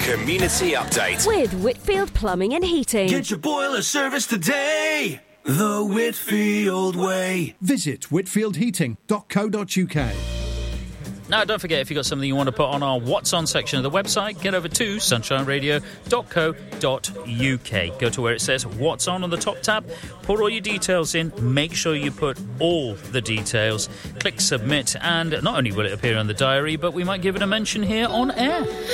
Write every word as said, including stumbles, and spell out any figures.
Community Update with Whitfield Plumbing and Heating. Get your boiler service today, the Whitfield way. Visit whitfield heating dot co dot uk. Now, don't forget, if you've got something you want to put on our What's On section of the website, get over to sunshine radio dot co dot uk. Go to where it says What's On on the top tab, put all your details in, make sure you put all the details, click submit, and not only will it appear on the diary, but we might give it a mention here on air.